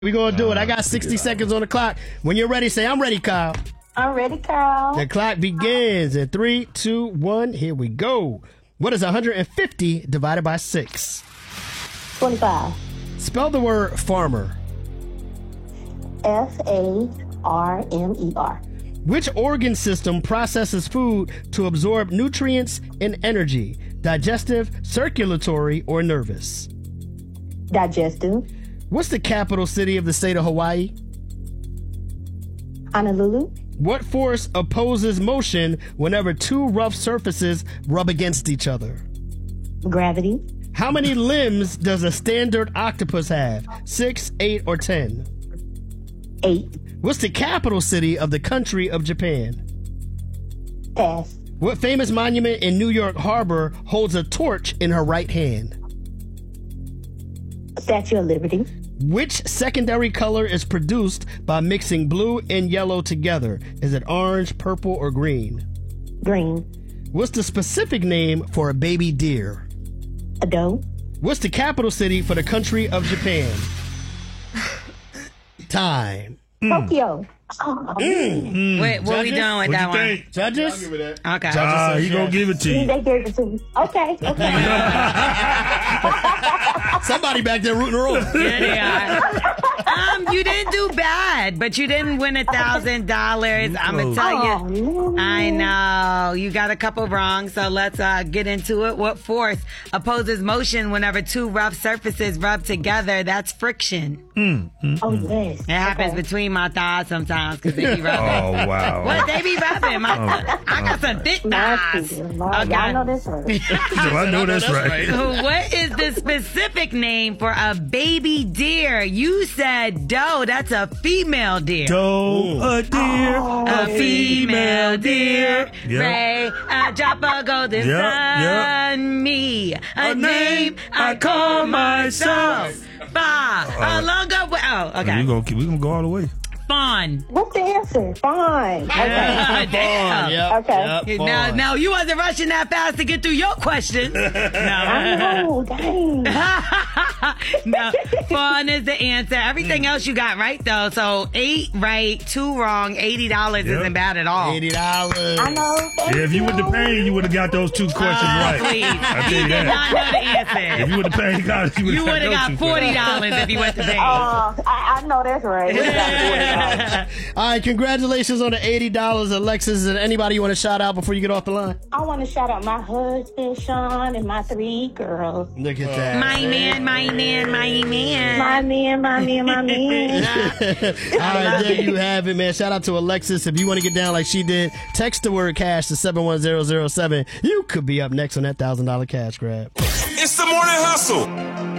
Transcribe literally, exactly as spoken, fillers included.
We gonna do it. I got sixty seconds on the clock. When you're ready, say, I'm ready, Kyle. I'm ready, Kyle. The clock begins in three, two, one. Here we go. What is one hundred fifty divided by six? twenty-five. Spell the word farmer. F A R M E R. Which organ system processes food to absorb nutrients and energy? Digestive, circulatory, or nervous? Digestive. What's the capital city of the state of Hawaii? Honolulu. What force opposes motion whenever two rough surfaces rub against each other? Gravity. How many limbs does a standard octopus have? Six, eight, or ten? Eight. What's the capital city of the country of Japan? Pass. What famous monument in New York Harbor holds a torch in her right hand? Statue of Liberty. Which secondary color is produced by mixing blue and yellow together? Is it orange, purple, or green? Green. What's the specific name for a baby deer? A doe. What's the capital city for the country of Japan? Time. Tokyo. Oh. Mm. Wait, what are we doing with that one? Think? Judges? I'll give it that. Okay. Ah, he gonna give it to you. They gave it to me. Okay, okay. Somebody back there rooting her on. Yeah, they are. Um, you didn't do bad, but you didn't win a thousand dollars. I'm gonna tell Oh, you. man. I know you got a couple wrong, so let's uh, get into it. What force opposes motion whenever two rough surfaces rub together? That's friction. Oh, yes. It happens Okay. between my thighs sometimes because they be rubbing. Oh wow. What they be rubbing? My, I got some thick thighs. Nasty. Lord, Y'all know this one. So I know that's right. What is the specific name for a baby deer? You said doe. That's a female deer. Doe, a deer, A female deer. Yeah. Ray, I drop a golden Yeah, sun. Me, a, A name name I call myself. Ba, Uh, a longer way. Oh, okay. We gonna keep, we gonna go all the way. Fawn. What's the answer? Fine. Okay. Damn. Yep, Okay. yep, Now, fine. now, you wasn't rushing that fast to get through your question. I No. know. Dang. No, fawn is the answer. Everything else you got right, though. So, eight right, two wrong, eighty dollars Yep. isn't bad at all. eighty dollars. I know. Thank Yeah, if you went to pain, you would have got those two questions Oh, right. please. I He tell you did not that. know the answer. If you went to pain, God, you would You would have got forty dollars if you went to bed. Uh, I, I know that's right. We got forty dollars. All right, congratulations on the eighty dollars, Alexis. And anybody you want to shout out before you get off the line? I want to shout out my husband, Sean, and my three girls. Look at that. My man, my man, my man. My man, my man, my man. All right, there you have it, man. Shout out to Alexis. If you want to get down like she did, text the word cash to seven one zero zero seven. You could be up next on that one thousand dollars cash grab. It's the morning hustle.